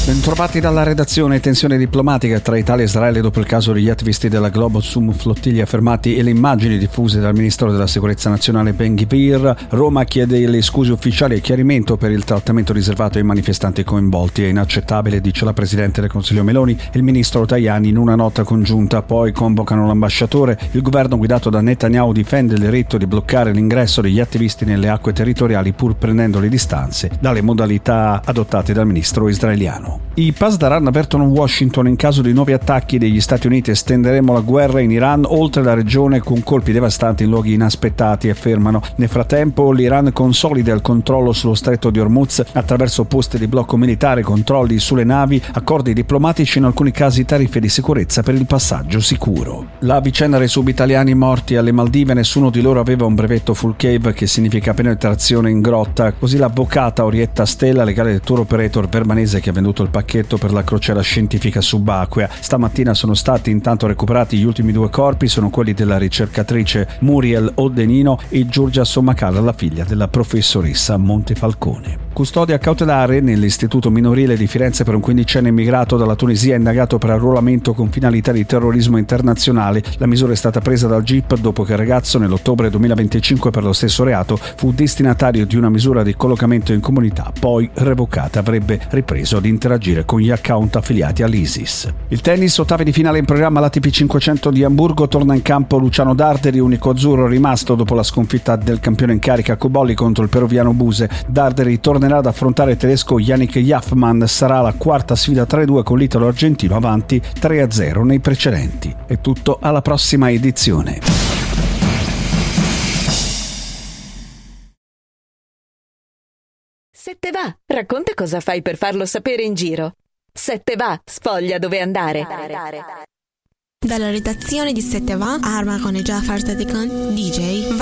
Bentrovati dalla redazione. Tensione diplomatica tra Italia e Israele dopo il caso degli attivisti della Globosum flottiglia fermati e le immagini diffuse dal ministro della sicurezza nazionale Ben Gvir. Roma chiede le scuse ufficiali e chiarimento per il trattamento riservato ai manifestanti coinvolti. È inaccettabile, dice la Presidente del Consiglio Meloni e il ministro Tajani in una nota congiunta. Poi convocano l'ambasciatore. Il governo guidato da Netanyahu difende il diritto di bloccare l'ingresso degli attivisti nelle acque territoriali pur prendendo le distanze dalle modalità adottate dal ministro israeliano. I Pasdaran avvertono Washington: in caso di nuovi attacchi degli Stati Uniti estenderemo la guerra in Iran oltre la regione con colpi devastanti in luoghi inaspettati, affermano. Nel frattempo l'Iran consolida il controllo sullo stretto di Hormuz attraverso posti di blocco militare, controlli sulle navi, accordi diplomatici, in alcuni casi tariffe di sicurezza per il passaggio sicuro. La vicenda dei subitaliani morti alle Maldive: nessuno di loro aveva un brevetto full cave, che significa penetrazione in grotta. Così l'avvocata Orietta Stella, legale del tour operator bermanese che ha venduto il pacchetto per la crociera scientifica subacquea. Stamattina sono stati intanto recuperati gli ultimi due corpi, sono quelli della ricercatrice Muriel Odenino e Giorgia Sommacara, la figlia della professoressa Montefalcone. Custodia cautelare nell'istituto minorile di Firenze per un 15enne immigrato dalla Tunisia indagato per arruolamento con finalità di terrorismo internazionale. La misura è stata presa dal GIP dopo che il ragazzo nell'ottobre 2025 per lo stesso reato fu destinatario di una misura di collocamento in comunità, poi revocata. Avrebbe ripreso ad interagire con gli account affiliati all'ISIS. Il tennis, ottavi di finale in programma all'ATP 500 di Amburgo. Torna in campo Luciano Darderi, unico azzurro rimasto dopo la sconfitta del campione in carica Cobolli contro il peruviano Buse. Darderi tornerà ad affrontare il tedesco Yannick Jaffmann. Sarà la quarta sfida 3-2 con l'italo-argentino avanti 3-0 nei precedenti. È tutto, alla prossima edizione. Se te va, racconta cosa fai per farlo sapere in giro. Se te va, sfoglia dove andare. Dalla redazione di Se te va, Arma con Jafar Sadikan, DJ